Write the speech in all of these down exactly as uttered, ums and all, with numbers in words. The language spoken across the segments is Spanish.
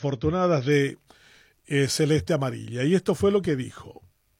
desafortunadas de eh, Celeste Amarilla. Y esto fue lo que dijo.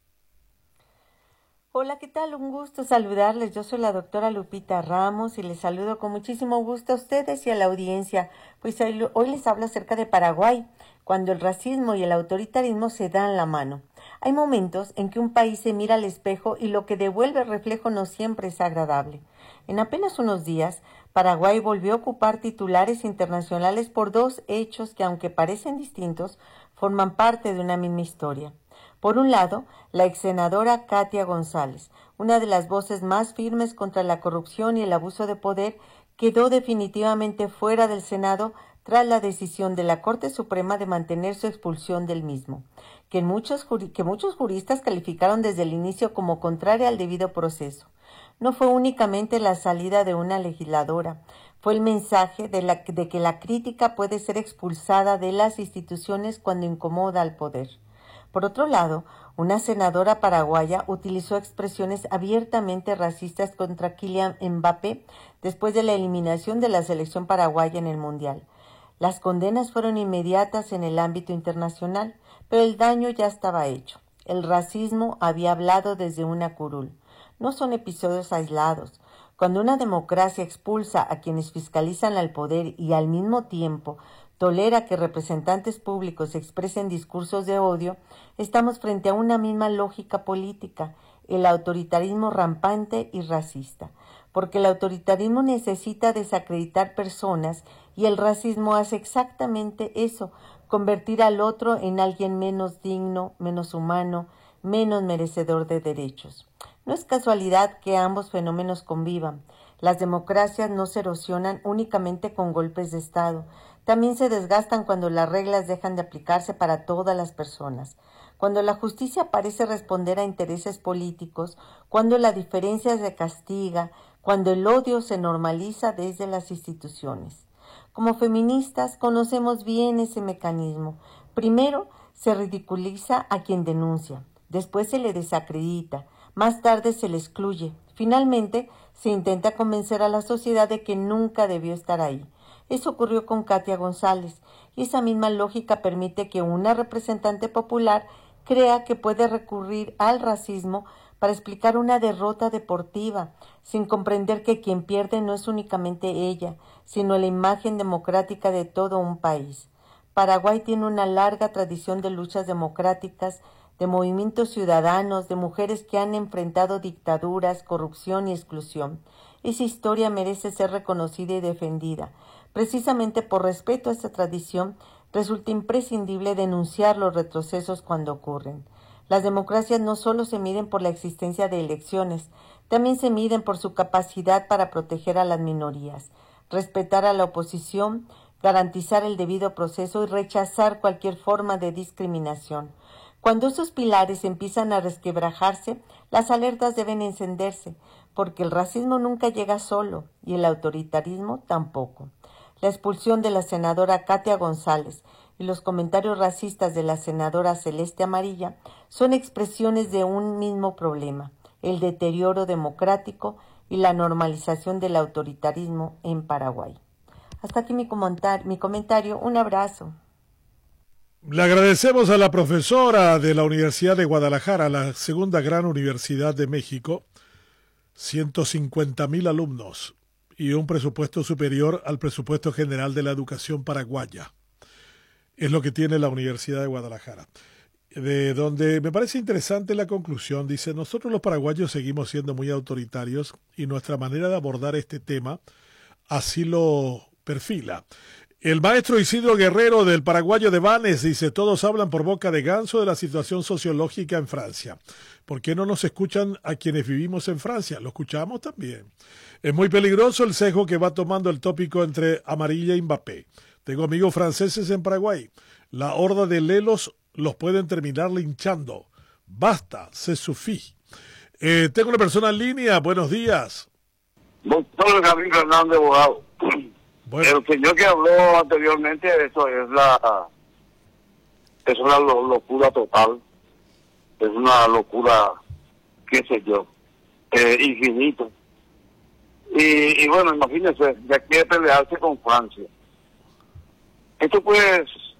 Hola, ¿qué tal? Un gusto saludarles. Yo soy la doctora Lupita Ramos y les saludo con muchísimo gusto a ustedes y a la audiencia. Pues hoy, hoy les hablo acerca de Paraguay, cuando el racismo y el autoritarismo se dan la mano. Hay momentos en que un país se mira al espejo y lo que devuelve el reflejo no siempre es agradable. En apenas unos días, Paraguay volvió a ocupar titulares internacionales por dos hechos que, aunque parecen distintos, forman parte de una misma historia. Por un lado, la ex senadora Katia González, una de las voces más firmes contra la corrupción y el abuso de poder, quedó definitivamente fuera del Senado tras la decisión de la Corte Suprema de mantener su expulsión del mismo, que, en muchos, que muchos juristas calificaron desde el inicio como contraria al debido proceso. No fue únicamente la salida de una legisladora, fue el mensaje de, la, de que la crítica puede ser expulsada de las instituciones cuando incomoda al poder. Por otro lado, una senadora paraguaya utilizó expresiones abiertamente racistas contra Kylian Mbappé después de la eliminación de la selección paraguaya en el Mundial. Las condenas fueron inmediatas en el ámbito internacional, pero el daño ya estaba hecho. El racismo había hablado desde una curul. No son episodios aislados. Cuando una democracia expulsa a quienes fiscalizan al poder y al mismo tiempo tolera que representantes públicos expresen discursos de odio, estamos frente a una misma lógica política, el autoritarismo rampante y racista, porque el autoritarismo necesita desacreditar personas y el racismo hace exactamente eso, convertir al otro en alguien menos digno, menos humano, menos merecedor de derechos. No es casualidad que ambos fenómenos convivan. Las democracias no se erosionan únicamente con golpes de Estado, también se desgastan cuando las reglas dejan de aplicarse para todas las personas, cuando la justicia parece responder a intereses políticos, cuando la diferencia se castiga, cuando el odio se normaliza desde las instituciones. Como feministas conocemos bien ese mecanismo. Primero se ridiculiza a quien denuncia, después se le desacredita, más tarde se le excluye, finalmente se intenta convencer a la sociedad de que nunca debió estar ahí. Eso ocurrió con Katia González, y esa misma lógica permite que una representante popular crea que puede recurrir al racismo para explicar una derrota deportiva, sin comprender que quien pierde no es únicamente ella, sino la imagen democrática de todo un país. Paraguay tiene una larga tradición de luchas democráticas, de movimientos ciudadanos, de mujeres que han enfrentado dictaduras, corrupción y exclusión. Esa historia merece ser reconocida y defendida. Precisamente por respeto a esta tradición, resulta imprescindible denunciar los retrocesos cuando ocurren. Las democracias no solo se miden por la existencia de elecciones, también se miden por su capacidad para proteger a las minorías, respetar a la oposición, garantizar el debido proceso y rechazar cualquier forma de discriminación. Cuando esos pilares empiezan a resquebrajarse, las alertas deben encenderse, porque el racismo nunca llega solo y el autoritarismo tampoco. La expulsión de la senadora Katia González y los comentarios racistas de la senadora Celeste Amarilla son expresiones de un mismo problema, el deterioro democrático y la normalización del autoritarismo en Paraguay. Hasta aquí mi comentario, mi comentario. Un abrazo. Le agradecemos a la profesora de la Universidad de Guadalajara, la segunda gran universidad de México, ciento cincuenta mil alumnos y un presupuesto superior al presupuesto general de la educación paraguaya. Es lo que tiene la Universidad de Guadalajara. De donde me parece interesante la conclusión, dice, nosotros los paraguayos seguimos siendo muy autoritarios y nuestra manera de abordar este tema así lo perfila. El maestro Isidro Guerrero del paraguayo de Vannes dice, todos hablan por boca de ganso de la situación sociológica en Francia. ¿Por qué no nos escuchan a quienes vivimos en Francia? Lo escuchamos también. Es muy peligroso el sesgo que va tomando el tópico entre Amarilla y Mbappé. Tengo amigos franceses en Paraguay. La horda de lelos los pueden terminar linchando. Basta, se suffit. Eh, tengo una persona en línea. Buenos días. Doctor Gabriel Hernández, abogado. Bueno. El señor que habló anteriormente, eso es la es una lo, locura total, es una locura, qué sé yo, eh, infinito. Y, y bueno, imagínense, ya quiere pelearse con Francia. Esto pues